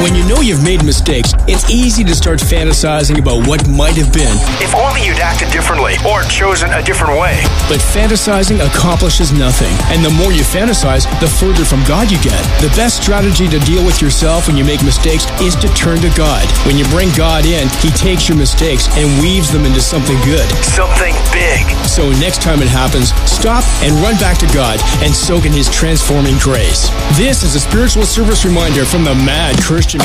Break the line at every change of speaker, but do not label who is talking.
When you know you've made mistakes, it's easy to start fantasizing about what might have been.
If only you'd acted differently or chosen a different way.
But fantasizing accomplishes nothing. And the more you fantasize, the further from God you get. The best strategy to deal with yourself when you make mistakes is to turn to God. When you bring God in, He takes your mistakes and weaves them into something good.
Something big.
So next time it happens, stop and run back to God and soak in His transforming grace. This is a spiritual service reminder from the Mad Christian